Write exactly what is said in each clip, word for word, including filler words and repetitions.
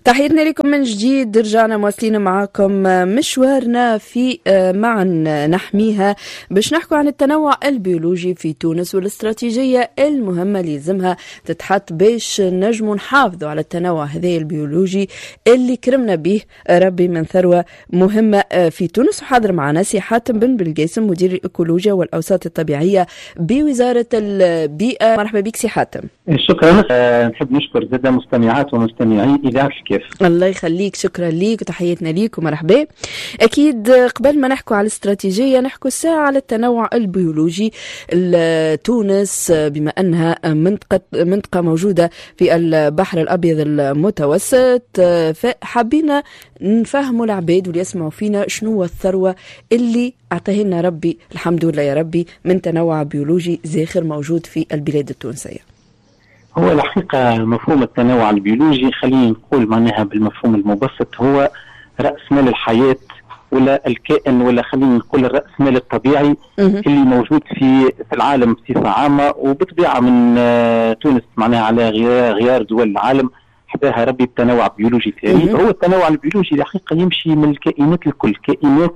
تحياتنا لكم من جديد. رجعنا مواصلين معاكم مشوارنا في معا نحميها باش نحكوا عن التنوع البيولوجي في تونس والاستراتيجية المهمة اللي يلزمها تتحط باش نجموا نحافظوا على التنوع هذا البيولوجي اللي كرمنا به ربي من ثروة مهمة في تونس. وحاضر معنا سي حاتم بن بلقاسم مدير الإيكولوجيا والأوساط الطبيعية بوزارة البيئة. مرحبا بك سي حاتم. شكرا. أه نحب نشكر زادة مستمعات ومستمعي إذاعة الكيف. الله يخليك، شكرا ليك وتحياتنا ليك ومرحبا. أكيد قبل ما نحكوا على الاستراتيجية نحكوا الساعة على التنوع البيولوجي. تونس بما أنها منطقة منطقة موجودة في البحر الأبيض المتوسط، فحبينا نفهموا العباد واللي يسمعوا فينا شنو الثروة اللي أعطاه لنا ربي الحمد لله يا ربي من تنوع بيولوجي زاخر موجود في البلاد التونسية. هو الحقيقة مفهوم التنوع البيولوجي خلينا نقول معناها بالمفهوم المبسط هو رأس مال الحياة ولا الكائن ولا خلينا نقول الرأس مال الطبيعي اللي موجود في في العالم بصفة عامة، وبطبيعة من تونس معناها على غيار, غيار دول العالم حداها ربي بتنوع بيولوجي فريد. هو التنوع البيولوجي الحقيقة يمشي من الكائنات الكل، كائنات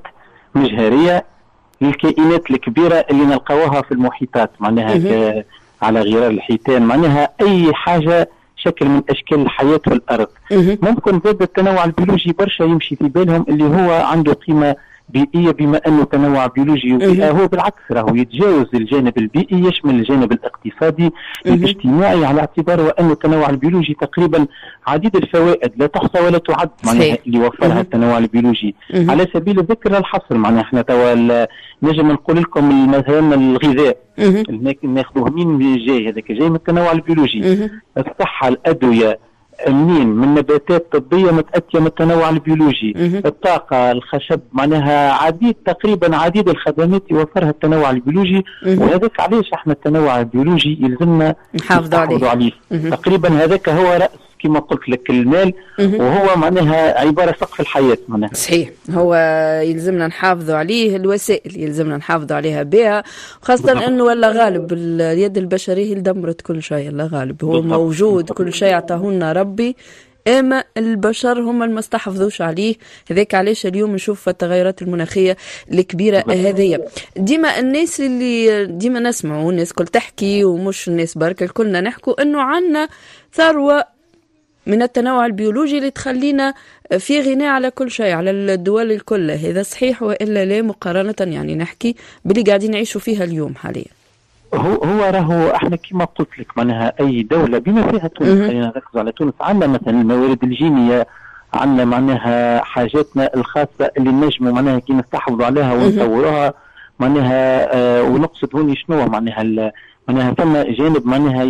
مجهرية للكائنات الكبيرة اللي نلقاوها في المحيطات معناها على غرار الحيتان، معناها أي حاجة شكل من أشكال الحياة والأرض. ممكن زاد التنوع البيولوجي برشا يمشي في بالهم اللي هو عنده قيمة بيئية بما أنه تنوع بيولوجي وبيئة، هو بالعكس راهو يتجاوز الجانب البيئي، يشمل الجانب الاقتصادي الاجتماعي، على اعتبار وأنه التنوع البيولوجي تقريبا عديد الفوائد لا تحصى ولا تعد معناها اللي وفرها التنوع البيولوجي. على سبيل الذكر الحصر معناها احنا توا نجم نقول لكم مثلا الغذاء اللي ناخذوه منين جاي، هذاك جاي من التنوع البيولوجي. الصحة، الأدوية منين؟ من نباتات طبية متأتية من التنوع البيولوجي. الطاقة، الخشب، معناها عديد تقريبا عديد الخدمات يوفرها التنوع البيولوجي، وهذاك علاش احنا التنوع البيولوجي يلزمنا نحافظوا عليه. عليه. تقريبا هذاك هو رأس كما قلت لك المال، وهو معناها عبارة سقف الحياة معناها. صحيح، هو يلزمنا نحافظوا عليه، الوسائل يلزمنا نحافظوا عليها بها، خاصة أنه ولا غالب اليد البشرية هي دمرت كل شيء. الله غالب هو بالضبط. موجود كل شيء عطاهولنا ربي، اما البشر هم اللي ما استحفظوش عليه. هذاك علاش اليوم نشوف التغيرات المناخيه الكبيره هذه. ديما الناس اللي ديما نسمعوا الناس كل تحكي، ومش الناس برك الكلنا نحكوا انه عندنا ثروه من التنوع البيولوجي اللي تخلينا في غناء على كل شيء على الدول الكل. هذا صحيح والا لا؟ مقارنه يعني نحكي باللي قاعدين نعيشوا فيها اليوم حاليا. هو هو راهو احنا كما قلت لك معناها اي دوله بما فيها تونس، خلينا نركز على تونس، عندنا مثلا الموارد الجينيه، عندنا معناها حاجاتنا الخاصه اللي نجموا معناها كي نستحفظوا عليها ونطوروها معناها. آه ونقصد هوني شنو معناها معناها ثم جانب معناها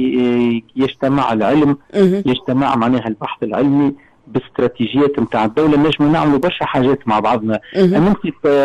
يجتمع العلم، يجتمع معناها البحث العلمي باستراتيجيات نتاع الدوله، نجموا نعملوا برشا حاجات مع بعضنا. انا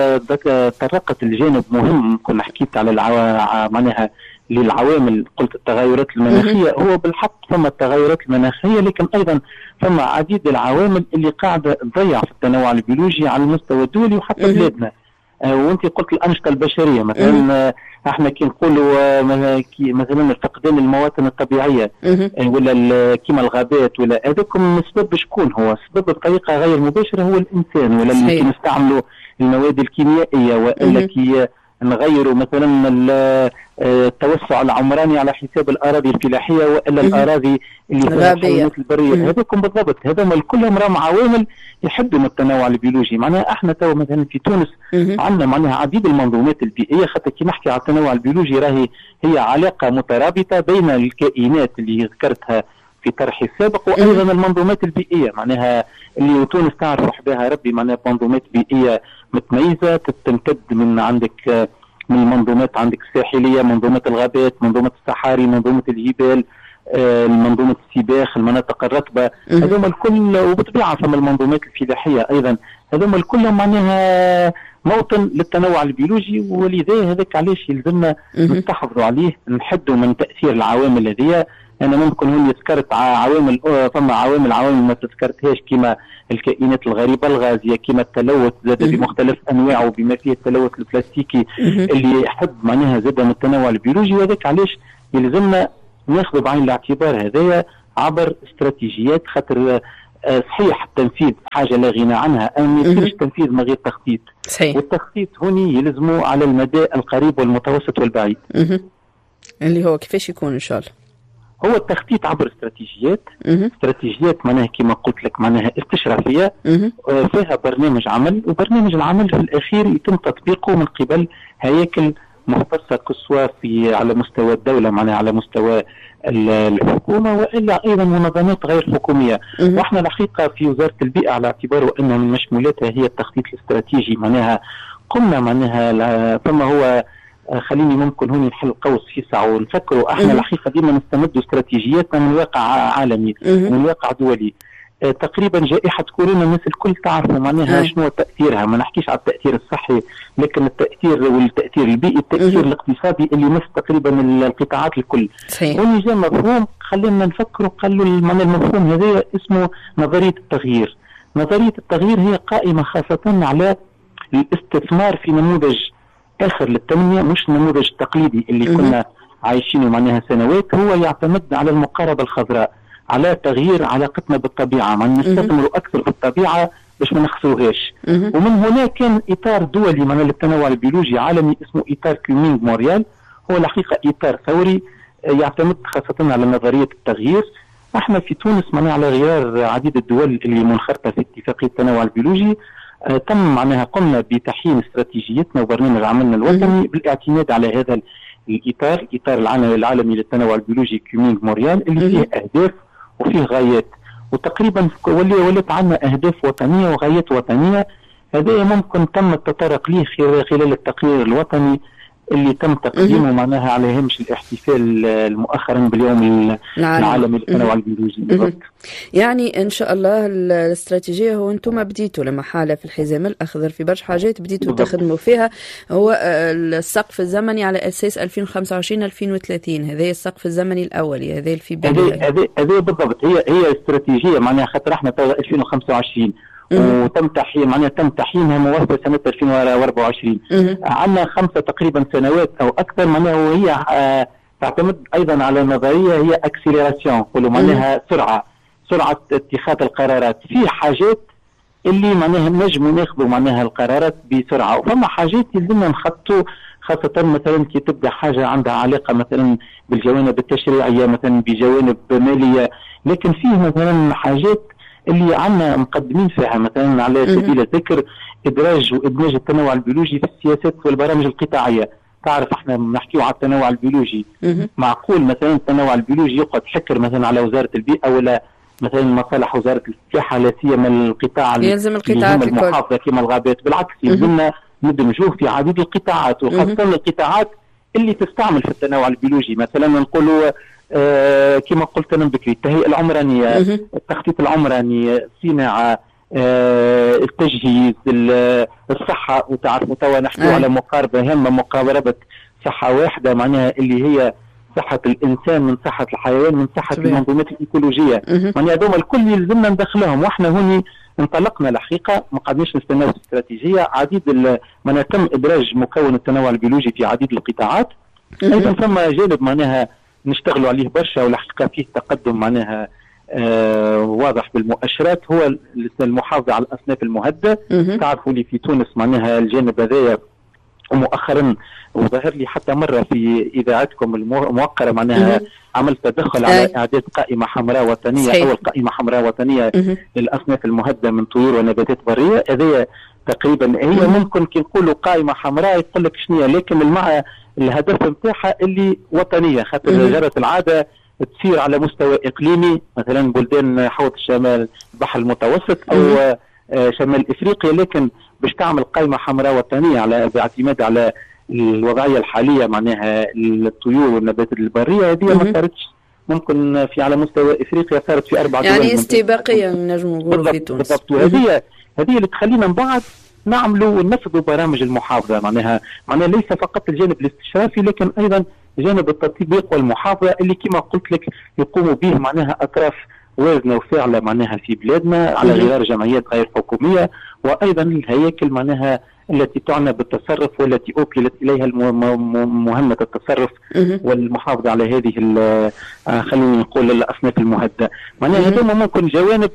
تطرقت الجانب مهم، كنا حكيت على العوا... معناها للعوامل، قلت التغيرات المناخيه. هو بالحق ثم التغيرات المناخيه، لكن ايضا ثم عديد العوامل اللي قاعده تضيع في التنوع البيولوجي على المستوى الدولي وحتى بلادنا. آه وانت قلت الانشطه البشريه مثلا، آه احنا كي نقولوا آه مثلا فقدان المواطن الطبيعيه آه ولا كيما الغابات ولا هذاكم سبب شكون؟ هو سبب بطريقه غير مباشره هو الانسان، ولا اللي كي نستعملوا المواد الكيميائيه، والا كي نغيروا مثلا التوسع العمراني على حساب الاراضي الفلاحيه والا الاراضي اللي فيها الحيوانات البريه. هذاكم بالضبط هذوما كلهم راهم عوامل يحدوا من التنوع البيولوجي. معناها احنا تو مثلا في تونس عندنا معناها عديد المنظومات البيئيه، خاطر كي نحكي على التنوع البيولوجي راهي هي علاقه مترابطه بين الكائنات اللي ذكرتها في طرحي السابق وايضا المنظومات البيئيه، معناها اللي تونس تعرف وحدها ربي معناها منظومات بيئيه متميزه تمتد من عندك من المنظومات، عندك الساحليه، منظومه الغابات، منظومه الصحاري، منظومه الجبال، آه، منظومه السباخ، المناطق الرطبه، هذوما الكل، وبطبيعه ثم المنظومات الفلاحيه ايضا، هذوما الكل معناها موطن للتنوع البيولوجي. ولذا هذاك علاش يلزمنا نستحفظوا عليه، نحدوا من تاثير العوامل هذه. انا ممكن هون ذكرت عوامل، ثم عوامل عوامل ما تذكرتهاش كما الكائنات الغريبه الغازيه، كما التلوث زاد بمختلف انواعه بما فيه التلوث البلاستيكي اللي يحد معناها زاد من التنوع البيولوجي. وهذاك علاش يلزمنا ناخذ بعين الاعتبار هذايا عبر استراتيجيات، خاطر صحيح التنفيذ حاجه لا غنى عنها، أو ما يصيرش تنفيذ من غير تخطيط. صحيح. والتخطيط هوني يلزمه على المدى القريب والمتوسط والبعيد. مه. اللي هو كيفاش يكون ان شاء الله؟ هو التخطيط عبر استراتيجيات. مه. استراتيجيات معناها كما قلت لك معناها استشرافيه، فيها برنامج عمل، وبرنامج العمل في الاخير يتم تطبيقه من قبل هياكل مختصه كسوا في على مستوى الدوله، معناها على مستوى الحكومه، والا ايضا منظمات غير حكوميه. واحنا الحقيقه في وزاره البيئه على اعتباره انها من مشمولاتها هي التخطيط الاستراتيجي، معناها قمنا معناها ثم هو خليني ممكن هون نحل قوس فيسع ونفكروا احنا الحقيقه ديما نستمد استراتيجياتنا من واقع عالمي ومن واقع دولي. اه تقريبا جائحه كورونا الناس الكل تعرفوا معناها شنو تاثيرها، ما نحكيش على التاثير الصحي لكن التاثير والتاثير البيئي، التاثير الاقتصادي اللي مس تقريبا القطاعات الكل. هون جاء مفهوم خلينا نفكروا، قالوا معنى المفهوم هذا اسمه نظريه التغيير. نظريه التغيير هي قائمه خاصه على الاستثمار في نموذج اخر للتنميه، مش النموذج التقليدي اللي كنا عايشينه معناها سنوات. هو يعتمد على المقاربه الخضراء، على تغيير علاقتنا بالطبيعه، مع نستثمروا اكثر في الطبيعه باش ما نخسروهاش. ومن هنا كان اطار دولي معناها للتنوع البيولوجي عالمي اسمه اطار كومينغ مونريال، هو الحقيقه اطار ثوري يعتمد خاصه على نظريه التغيير. احنا في تونس معناها على غرار عديد الدول اللي منخرطه في اتفاقيه التنوع البيولوجي، آه تم معناها قمنا بتحيين استراتيجيتنا وبرنامج عملنا الوطني بالاعتماد على هذا الاطار، الاطار العالمي للتنوع البيولوجي كومينغ مونريال اللي فيه اهداف وفيه غايات، وتقريبا ولات عندنا اهداف وطنيه وغايات وطنيه. هذا ممكن تم التطرق ليه خلال التقرير الوطني اللي تم تقديمه معناها على هامش الاحتفال مؤخرا باليوم العالمي للتنوع البيولوجي. يعني ان شاء الله الاستراتيجيه هو انتم بديتوا لما حاله في الحزام الاخضر في برشا حاجات بديتوا تخدموا فيها، هو السقف الزمني على اساس ألفين وخمسة وعشرين ألفين وثلاثين، هذا السقف الزمني الاولي هذا في بالي. هذا هذا بالضبط هي هي استراتيجيه معناها خاطر احنا تو ألفين وخمسة وعشرين وتم تحيين معناها تم تحيينها موافقه سنه ألفين وأربعة وعشرين. عندنا خمسه تقريبا سنوات او اكثر معناها، وهي آه تعتمد ايضا على نظريه هي اكسيليراسيون، نقولوا معناها سرعه سرعه اتخاذ القرارات. في حاجات اللي معناها نجموا ناخذوا معناها القرارات بسرعه، وفما حاجات يلزمنا نخطوا، خاصه مثلا كي تبدا حاجه عندها علاقه مثلا بالجوانب التشريعيه، مثلا بجوانب ماليه، لكن فيه مثلا حاجات اللي عنا مقدمين فيها مثلا على سبيل الذكر ادراج وادماج التنوع البيولوجي في السياسات والبرامج القطاعيه. تعرف احنا نحكيو على التنوع البيولوجي، معقول مثلا التنوع البيولوجي يقعد حكر مثلا على وزاره البيئه ولا مثلا مصالح وزاره السياحه، لا سيما القطاع يلزم القطاعات المحافظه كما الغابات، بالعكس يلزمنا ندمجوه في عديد القطاعات، وخاصه القطاعات اللي تستعمل في التنوع البيولوجي. مثلا نقولوا آه كما قلت انا بكري التهيئه العمرانيه، التخطيط العمراني، الصناعه، آه التجهيز، الصحه. وتعرفوا توا نحكي على مقاربه هامه، مقاربه صحه واحده معناها اللي هي صحه الانسان من صحه الحيوان من صحه المنظومات الايكولوجيه. معناها هذوما الكل يلزمنا ندخلهم، واحنا هوني انطلقنا الحقيقه ما قعدناش نستناو استراتيجيه عديد معناها تم ادراج مكون التنوع البيولوجي في عديد القطاعات. ايضا ثم جانب معناها نشتغلوا عليه برشا والحقيقه فيه تقدم معناها آه واضح بالمؤشرات، هو المحافظه على الاصناف المهدده. تعرفوا لي في تونس معناها الجانب هذايا ومؤخرا وظهر لي حتى مره في اذاعتكم الموقره معناها عملت تدخل على اعداد قائمه حمراء وطنيه، اول قائمه حمراء وطنيه للاصناف المهدده من طيور ونباتات بريه. هذه تقريبا هي ممكن كي نقولوا قائمه حمراء يقول لك شنو، لكن المع الهدف نتاعها اللي وطنيه، خاطر جرت العاده تصير على مستوى اقليمي، مثلا بلدان حوض الشمال البحر المتوسط او شمال افريقيا، لكن باش تعمل قائمه حمراء وطنيه على باعتماد على الوضعيه الحاليه معناها الطيور والنباتات البريه، هذه ما صارتش ممكن في على مستوى افريقيا، صارت في اربع دول يعني استباقيه نجم نقولوا في تونس. بالضبط، وهذه هذه اللي تخلينا من بعد نعملوا وننفذوا برامج المحافظه، معناها معناها ليس فقط الجانب الاستشرافي لكن ايضا جانب التطبيق والمحافظه اللي كما قلت لك يقوموا به معناها اطراف وازنه وفاعله معناها في بلادنا على غرار جمعيات غير حكوميه، وايضا الهياكل معناها التي تعنى بالتصرف والتي اوكلت اليها مهمه التصرف والمحافظه على هذه خلينا نقول الاصناف المهدده. معناها هذوما ممكن جوانب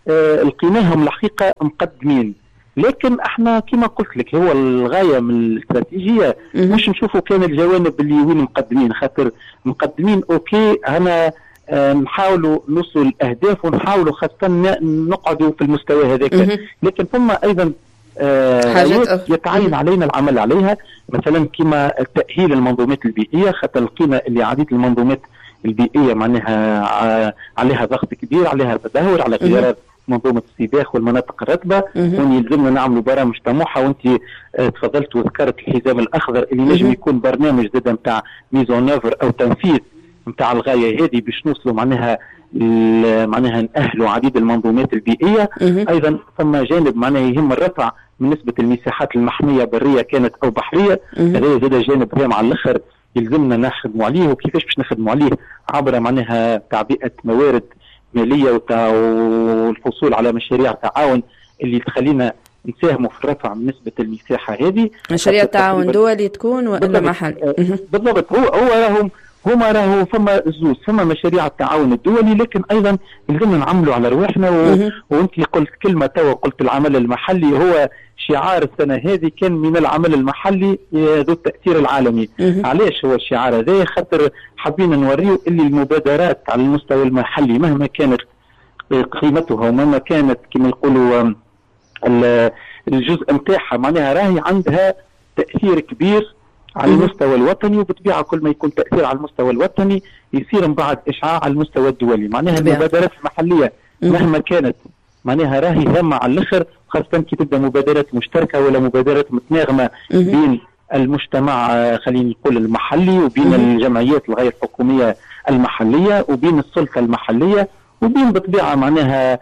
آه لقيناهم الحقيقه مقدمين. لكن احنا كما قلت لك هو الغايه من الاستراتيجيه مش نشوفوا كان الجوانب اللي وين مقدمين، خاطر مقدمين اوكي انا آه نحاولوا نوصلوا الاهداف ونحاولوا خاصه نقعدوا في المستوى هذاك، لكن ثم ايضا آه حاجات يتعين علينا العمل عليها، مثلا كما تاهيل المنظومات البيئيه، خاطر لقينا اللي عديد المنظومات البيئيه معناها عليها ضغط كبير، عليها تدهور، على غيارات منظومه السباخ والمناطق الرطبه، وان يلزمنا نعملوا برامج طموحه. وانت اه تفضلت وذكرت الحزام الاخضر اللي نجم يكون برنامج زاد نتاع ميزون اوفر او تنفيذ نتاع الغايه هذه باش نوصلوا معناها معناها نأهلوا عديد المنظومات البيئيه. ايضا ثم جانب معناها يهم الرفع من نسبه المساحات المحميه بريه كانت او بحريه، هذا زاد جانب هام على الاخر يلزمنا نخدموا عليه. وكيفاش باش نخدموا عليه؟ عبر معناها تعبئه موارد ماليه والحصول على مشاريع تعاون اللي تخلينا نساهموا في الرفع من نسبه المساحه هذه. مشاريع تعاون دولي تكون ولا محلي؟ بالضبط. هو هو راهم هما راهو فما زوز، فما مشاريع التعاون الدولي، لكن ايضا لازمنا نعملوا على رواحنا. و... وانت قلت كلمه توا، قلت العمل المحلي هو شعار السنه هذه، كان من العمل المحلي ذو التاثير العالمي. علاش هو الشعار هذا؟ خاطر حابين نوريو اللي المبادرات على المستوى المحلي مهما كانت قيمتها ومهما كانت كما نقولوا الجزء نتاعها معناها راهي عندها تاثير كبير على المستوى الوطني، وبطبيعه كل ما يكون تاثير على المستوى الوطني يصير من بعد اشعاع على المستوى الدولي. معناها المبادرات المحليه مهما كانت معناها راهي هامه على الاخر، خاصه كي تبدا مبادرات مشتركه ولا مبادرات متناغمه بين المجتمع خلينا نقول المحلي وبين الجمعيات الغير حكوميه المحليه وبين السلطه المحليه وبين بطبيعه معناها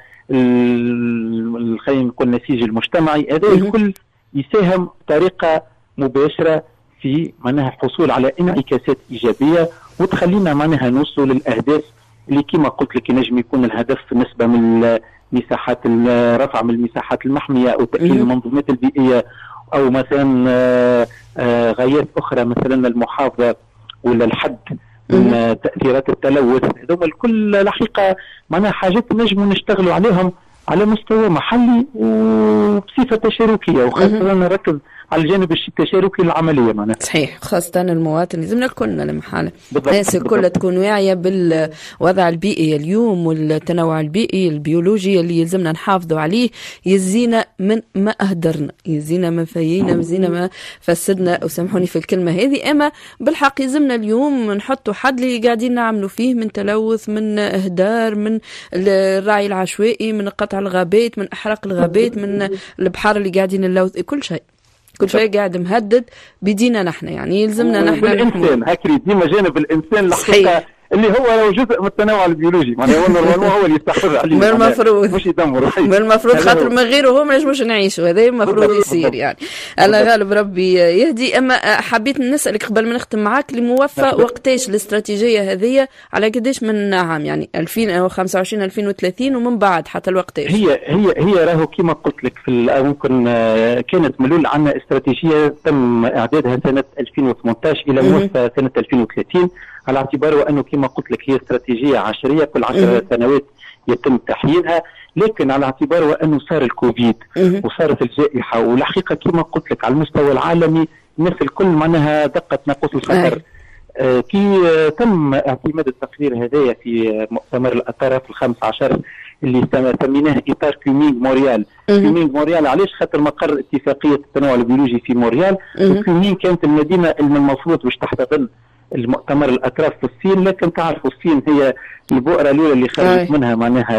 خلينا نقول النسيج المجتمعي. هذا الكل يساهم بطريقه مباشره في معناها الحصول على انعكاسات ايجابيه وتخلينا معناها نوصل للاهداف اللي كما قلت لك ينجم يكون الهدف نسبه من مساحات الرفع من المساحات المحميه او تاهيل المنظومات البيئيه، او مثلا غايات اخرى مثلا المحافظه ولا الحد من تاثيرات التلوث. هذول الكل الحقيقه معناها حاجات نجم نشتغلوا عليهم على مستوى محلي وبصفه تشاركيه، وخاصه نركز على الجانب التشاركي العمليه معناها. صحيح، خاصة المواطن لازمنا كلنا لمحالة الناس الكل تكون واعية بالوضع البيئي اليوم والتنوع البيئي البيولوجي اللي يلزمنا نحافظوا عليه، يزينا من ما أهدرنا، يزينا ما فيينا، يزينا ما فسدنا، وسامحوني في الكلمة هذه. أما بالحق يلزمنا اليوم نحطوا حد اللي قاعدين نعملوا فيه من تلوث، من إهدار، من الرعي العشوائي، من قطع الغابات، من إحراق الغابات، من البحار اللي قاعدين نلوث، كل شيء كل شيء قاعد مهدد بدينا نحن، يعني يلزمنا نحن الانسان هكذا ديما جانب الانسان الحقيقه اللي هو جزء من التنوع البيولوجي معناها هو هو اللي يستحر عليه من المفروض مش يدمر من المفروض خاطر من غيره هو ما نجموش نعيشوا، هذا المفروض يصير يعني. الله غالب ربي يهدي. اما حبيت نسالك قبل ما نختم معاك لموفى وقتاش الاستراتيجيه هذه على قداش من عام يعني ألفين وخمسة وعشرين ألفين وثلاثين ومن بعد حتى الوقتاش؟ هي هي هي راهو كما قلت لك في ممكن كانت ملول عندنا استراتيجيه تم اعدادها سنه ألفين وثمانية عشر الى موفى سنه ألفين وثلاثين، على اعتبار وانه كما قلت لك هي استراتيجيه عشريه كل عشر سنوات يتم تحيينها، لكن على اعتبار وانه صار الكوفيد وصارت الجائحه، والحقيقه كما قلت لك على المستوى العالمي الناس الكل معناها دقت ناقوس الخطر. آه كي آه تم اعتماد التقرير هذايا في مؤتمر الاطراف الخامس عشر اللي سميناه اطار كومينغ مونريال. كومينغ مونريال علاش؟ خاطر مقر اتفاقيه التنوع البيولوجي في مونريال، وكومينغ كانت المدينه اللي المفروض باش تحتضن المؤتمر الاطراف في الصين، لكن تعرفوا الصين هي البؤره الاولى اللي خرجت منها معناها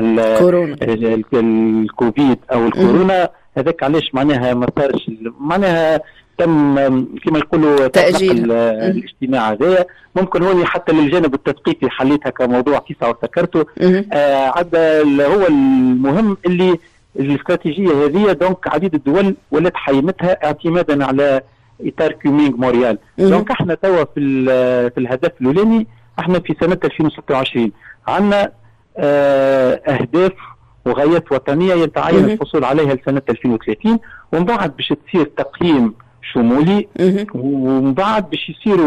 الكوفيد او الكورونا. هذاك علاش معناها ما صارش معناها تم كما يقولوا تأجيل الاجتماع هذايا. ممكن هوني حتى للجانب التثقيفي حليتها كموضوع كيسا وذكرته. آه عاد هو المهم اللي الاستراتيجيه هذه دونك عديد الدول ولات حيمتها اعتمادا على اطار كومينغ مونريال. دونك احنا توا في في الهدف الاولاني احنا في سنه ألفين وستة وعشرين عندنا اه اهداف وغايات وطنيه يتعين الحصول عليها لسنه ألفين وثلاثين، ومن بعد باش تصير تقييم شمولي، ومن بعد باش يصيروا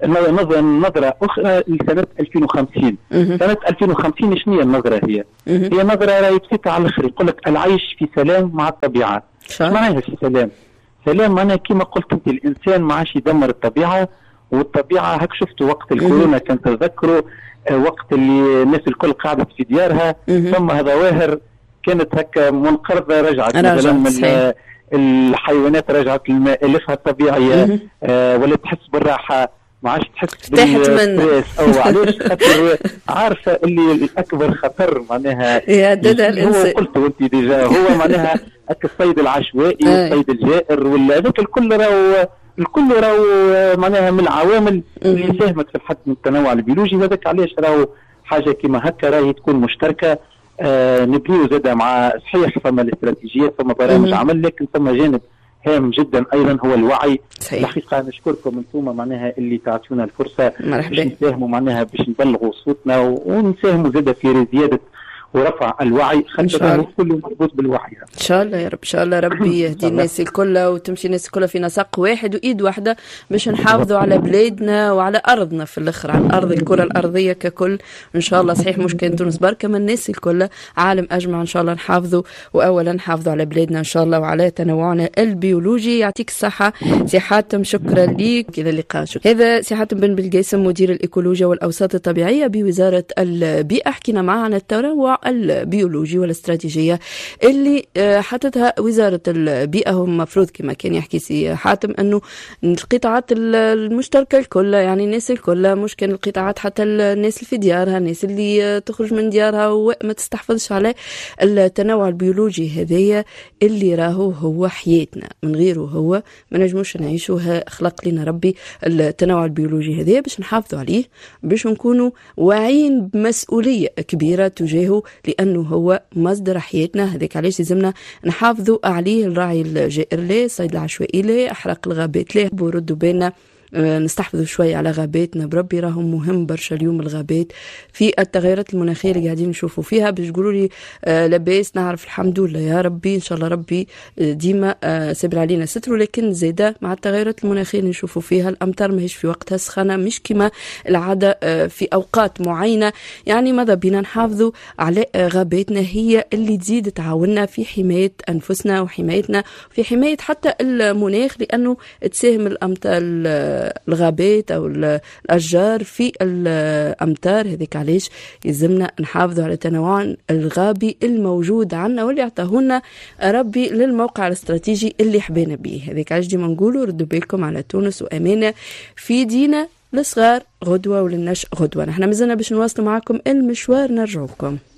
نظرة أخرى لسنة ألفين وخمسين. سنة ألفين وخمسين شنو هي النظرة هي؟ هي نظرة راهي بسيطة على الآخر، يقول لك العيش في سلام مع الطبيعة. شو معناها في سلام؟ سلام معناها كما قلت أنت الإنسان ما عادش يدمر الطبيعة، والطبيعة هك شفتوا وقت الكورونا كان تذكروا وقت اللي الناس الكل قاعدة في ديارها، ثم ظواهر كانت هكا منقرضة رجعت مثلا من الحيوانات رجعت لمآلفها الطبيعية، آه ولا تحس بالراحة، ما عادش تحس بالستريس او علاش خاطر عارفه اللي الاكبر خطر معناها يهددها الانسان. هو قلت وانت ديجا هو معناها الصيد العشوائي والصيد الجائر ولا هذاك الكل راهو الكل راهو معناها من العوامل اللي ساهمت في الحد من التنوع البيولوجي، وهذاك علاش راهو حاجه كيما هكا راهي تكون مشتركه. آه نبنيو زاده مع صحيح ثم الاستراتيجيات ثم برامج عمل، لكن ثم جانب هام جدا ايضا هو الوعي. الحقيقه نشكركم انتم معناها اللي تعطونا الفرصه باش نساهموا معناها باش نبلغوا صوتنا ونساهموا زاده في زياده ورفع الوعي، خاصة كله مربوط بالوعي. ان شاء الله يا رب، ان شاء الله ربي يهدي الناس الكل وتمشي الناس الكل في نسق واحد وايد واحده باش نحافظوا على بلادنا وعلى ارضنا في الاخر، على الارض الكره الارضيه ككل ان شاء الله. صحيح مش كان تونس بركه، من الناس الكل عالم اجمع ان شاء الله نحافظوا، واولا نحافظوا على بلادنا ان شاء الله وعلى تنوعنا البيولوجي. يعطيك الصحه سي حاتم، شكرا ليك كذا اللقاء. هذا سي حاتم بن بلقاسم مدير الايكولوجيا والاوساط الطبيعيه بوزاره البيئه، حكينا معه عن التنوع البيولوجي والاستراتيجية اللي حطتها وزارة البيئة. هم مفروض كما كان يحكي سي حاتم أنه القطاعات المشتركة الكل، يعني الناس الكل، مش كان القطاعات حتى الناس اللي في ديارها، الناس اللي تخرج من ديارها وما تستحفظش على التنوع البيولوجي هذايا اللي راهو هو حياتنا، من غيره هو ما نجموش نعيشوها. خلق لنا ربي التنوع البيولوجي هذايا باش نحافظوا عليه، باش نكونوا واعيين بمسؤولية كبيرة تجاهه، لأنه هو مصدر حياتنا. هذاك علاش لازمنا نحافظوا عليه. الرعي الجائر ليه، الصيد العشوائي ليه، أحراق الغابات ليه، بردوا بالنا نستحفظوا شوي على غاباتنا بربي، راهم مهم برشا اليوم الغابات في التغيرات المناخيه اللي قاعدين نشوفوا فيها. باش تقولوا لي آه لاباس، نعرف الحمد لله يا ربي ان شاء الله ربي ديما آه سبر علينا ستره، لكن زاده مع التغيرات المناخيه اللي نشوفوا فيها الامطار ماهيش في وقتها، سخانه مش كما العاده آه في اوقات معينه. يعني ماذا بينا نحافظوا على آه غاباتنا، هي اللي تزيد تعاوننا في حمايه انفسنا وحمايتنا، في حمايه حتى المناخ، لانه تساهم الامطار الغابات او الاشجار في الامطار. هذيك علاش يلزمنا نحافظوا على التنوع الغابي الموجود عنا واللي عطاهولنا ربي للموقع الاستراتيجي اللي حبينا به. هذيك علاش ديما نقولوا ردوا بالكم على تونس وامانه في دينا للصغار غدوه وللنشء غدوه. نحن مازلنا باش نواصلوا معكم المشوار، نرجعوكم.